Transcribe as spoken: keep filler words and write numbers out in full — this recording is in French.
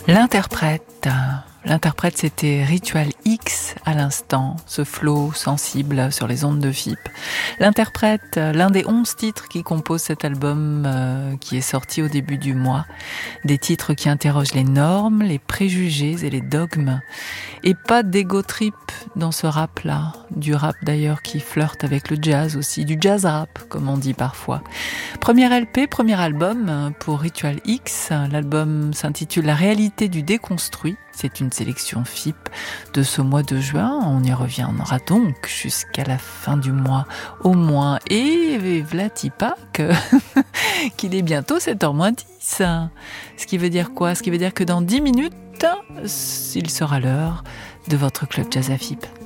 L'interprète. L'interprète, c'était Ritual X à l'instant, ce flow sensible sur les ondes de F I P. L'interprète, l'un des onze titres qui composent cet album euh, qui est sorti au début du mois. Des titres qui interrogent les normes, les préjugés et les dogmes. Et pas d'ego trip dans ce rap-là. Du rap d'ailleurs qui flirte avec le jazz aussi, du jazz rap comme on dit parfois. Premier L P, premier album pour Ritual X. L'album s'intitule La réalité du déconstruit. C'est une sélection F I P de ce mois de juin. On y reviendra donc jusqu'à la fin du mois au moins. Et v'là-t-y pas que qu'il est bientôt sept heures moins dix. Ce qui veut dire quoi ? Ce qui veut dire que dans dix minutes, il sera l'heure de votre club jazz à F I P.